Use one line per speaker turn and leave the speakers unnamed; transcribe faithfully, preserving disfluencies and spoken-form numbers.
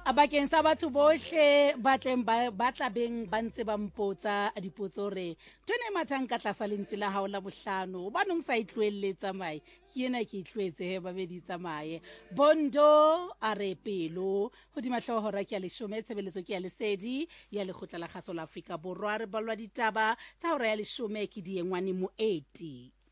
Abakeng sa batho bohle ba tleng ba ba tla beng ba ntse ba mpotsa dipotso re tone mathang ka tlasa lentswe la hao la bohlano ba nong sa itloelle tsamaye ke ena ke itlwetse he ba be di tsamaye Bondo a re pelo hodima hlohora ke ya leshome tshebeletso ke ya lesedi ya lekgotla la kgaso la Afrika Borwa re balwa ditaba tsa hora ya leshome ke diengwane moeti